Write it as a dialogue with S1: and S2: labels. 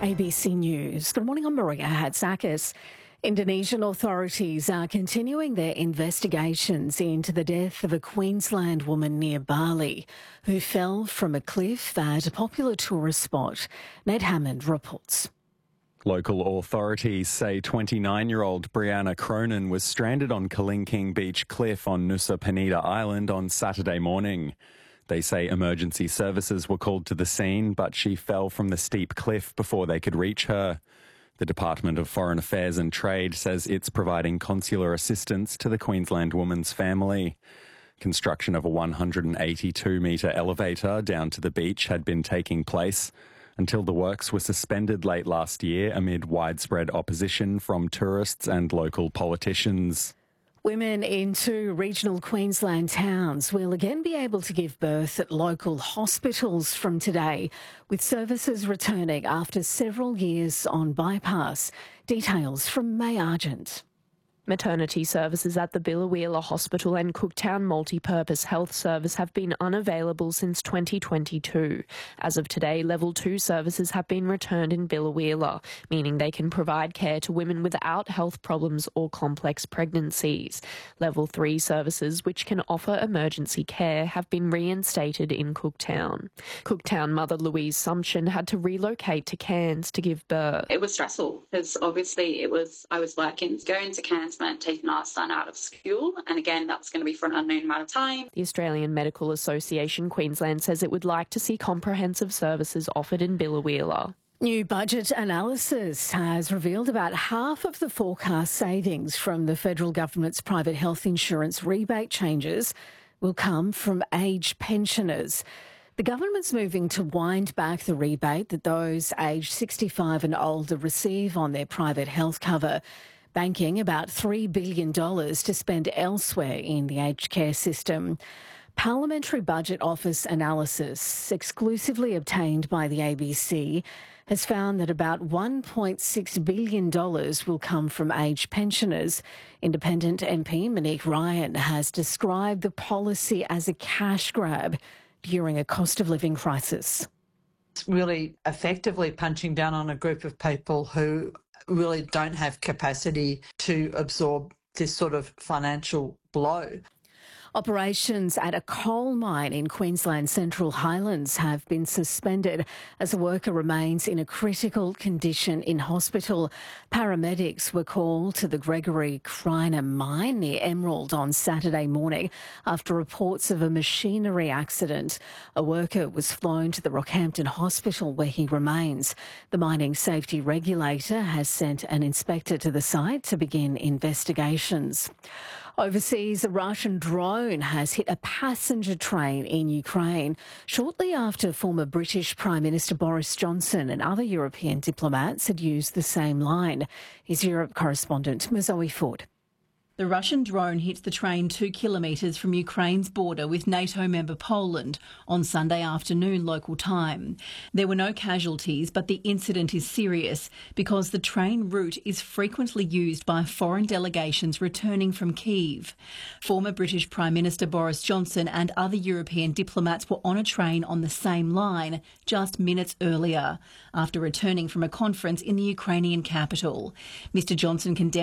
S1: ABC News. Good morning, I'm Maria Hatzakis. Indonesian authorities are continuing their investigations into the death of a Queensland woman near Bali who fell from a cliff at a popular tourist spot. Ned Hammond reports.
S2: Local authorities say 29-year-old Brianna Cronin was stranded on Kalingking Beach Cliff on Nusa Penida Island on Saturday morning. They say emergency services were called to the scene, but she fell from the steep cliff before they could reach her. The Department of Foreign Affairs and Trade says it's providing consular assistance to the Queensland woman's family. Construction of a 182-metre elevator down to the beach had been taking place until the works were suspended late last year amid widespread opposition from tourists and local politicians.
S1: Women in 2 regional Queensland towns will again be able to give birth at local hospitals from today, with services returning after several years on bypass. Details from May Argent.
S3: Maternity services at the Biloela Hospital and Cooktown Multipurpose Health Service have been unavailable since 2022. As of today, Level 2 services have been returned in Biloela, meaning they can provide care to women without health problems or complex pregnancies. Level 3 services, which can offer emergency care, have been reinstated in Cooktown. Cooktown mother Louise Sumption had to relocate to Cairns to give birth.
S4: It was stressful because obviously I was working. Going to Cairns meant taking our son out of school, and again that's going to be for an unknown amount of time.
S3: The Australian Medical Association Queensland says it would like to see comprehensive services offered in Biloela.
S1: New budget analysis has revealed about half of the forecast savings from the federal government's private health insurance rebate changes will come from aged pensioners. The government's moving to wind back the rebate that those aged 65 and older receive on their private health cover, banking about $3 billion to spend elsewhere in the aged care system. Parliamentary Budget Office analysis, exclusively obtained by the ABC, has found that about $1.6 billion will come from aged pensioners. Independent MP Monique Ryan has described the policy as a cash grab during a cost of living crisis.
S5: It's really effectively punching down on a group of people who really don't have capacity to absorb this sort of financial blow.
S1: Operations at a coal mine in Queensland's Central Highlands have been suspended as a worker remains in a critical condition in hospital. Paramedics were called to the Gregory Kreiner mine near Emerald on Saturday morning after reports of a machinery accident. A worker was flown to the Rockhampton Hospital where he remains. The mining safety regulator has sent an inspector to the site to begin investigations. Overseas, a Russian drone has hit a passenger train in Ukraine shortly after former British Prime Minister Boris Johnson and other European diplomats had used the same line. His Europe correspondent, Mazoe Ford.
S6: The Russian drone hit the train 2 kilometres from Ukraine's border with NATO member Poland on Sunday afternoon local time. There were no casualties, but the incident is serious because the train route is frequently used by foreign delegations returning from Kyiv. Former British Prime Minister Boris Johnson and other European diplomats were on a train on the same line just minutes earlier after returning from a conference in the Ukrainian capital. Mr Johnson condemned